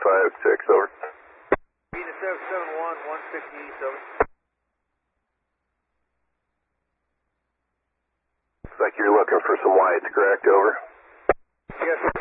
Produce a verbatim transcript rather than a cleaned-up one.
five six, over. Venus seven seven one, one fifty east, over. Looks like you're looking for some whites, correct, over? Yes, sir.